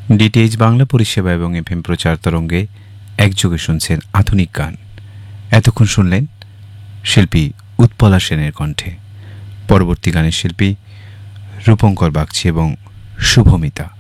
DTH Bangla পরিষেবা এবং FM প্রচার তরঙ্গে একযোগে শুনছেন আধুনিক গান। এতক্ষণ শুনলেন শিল্পী উৎপলা সেনের কণ্ঠে। পরবর্তী গানের শিল্পী রূপঙ্কর বাগচি এবং শুভমিতা।